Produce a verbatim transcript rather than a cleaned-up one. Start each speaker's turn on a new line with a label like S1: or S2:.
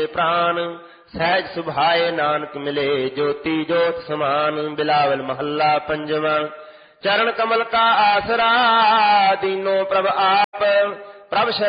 S1: ਪ੍ਰਾਨ। ਸਹਿਜ ਸੁਭਾਏ ਨਾਨਕ ਮਿਲੇ ਜੋਤੀ ਜੋਤ ਸਮਾਨ। ਬਿਲਾਵਲ ਮਹੱਲਾ ਪੰਜਵਾਂ। ਚਰਨ ਕਮਲ ਕਾ ਆਸਰਾ ਦੀਨੋ ਪ੍ਰਭ ਆਪ। ਪ੍ਰਭ